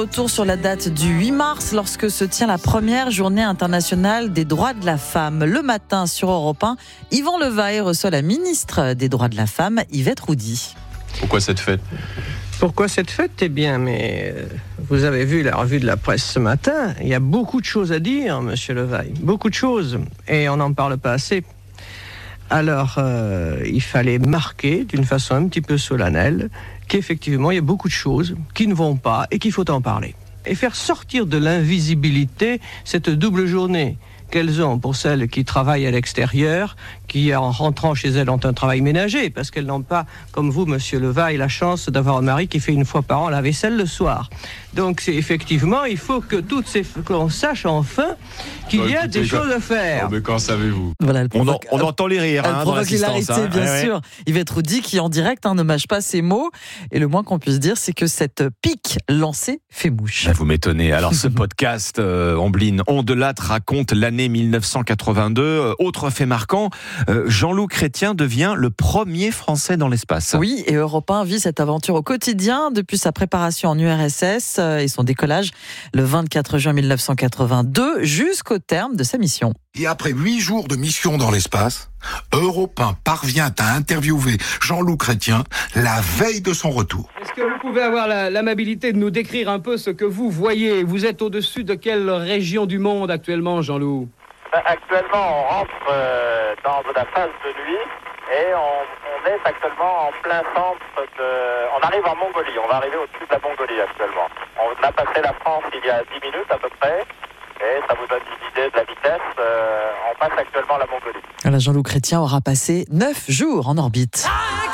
Retour sur la date du 8 mars, lorsque se tient la première journée internationale des droits de la femme. Le matin, sur Europe 1, Yvan Levaille reçoit la ministre des droits de la femme, Yvette Roudy. Pourquoi cette fête ? Pourquoi cette fête ? Eh bien, vous avez vu la revue de la presse ce matin, il y a beaucoup de choses à dire, monsieur Levaille, beaucoup de choses, et on n'en parle pas assez. Alors, il fallait marquer d'une façon un petit peu solennelle qu'effectivement, il y a beaucoup de choses qui ne vont pas et qu'il faut en parler. Et faire sortir de l'invisibilité cette double journée qu'elles ont pour celles qui travaillent à l'extérieur, qui en rentrant chez elles ont un travail ménager, parce qu'elles n'ont pas, comme vous, monsieur Levaille, la chance d'avoir un mari qui fait une fois par an la vaisselle le soir. Donc, effectivement, il faut que qu'on sache enfin qu'il y a des choses à faire. Mais quand savez-vous ? Voilà, on entend les rires dans l'assistance. Bien sûr. Yvette Roudy qui, en direct, ne mâche pas ses mots. Et le moins qu'on puisse dire, c'est que cette pique lancée fait mouche. Vous m'étonnez. Alors, ce podcast, Ambline Ondelat raconte l'année 1982. Autre fait marquant, Jean-Loup Chrétien devient le premier Français dans l'espace. Oui, et Europe 1 vit cette aventure au quotidien depuis sa préparation en URSS et son décollage le 24 juin 1982 jusqu'au terme de sa mission. Et après 8 jours de mission dans l'espace, Europe 1 parvient à interviewer Jean-Loup Chrétien la veille de son retour. Est-ce que vous pouvez avoir l'amabilité de nous décrire un peu ce que vous voyez ? Vous êtes au-dessus de quelle région du monde actuellement, Jean-Loup ? Actuellement, on rentre dans la phase de nuit et on est actuellement en plein centre de... On arrive en Mongolie, on va arriver au-dessus de la Mongolie actuellement. On a passé la France il y a 10 minutes à peu près et ça vous donne une idée de la vitesse. On passe actuellement la Mongolie. Alors Jean-Loup Chrétien aura passé 9 jours en orbite.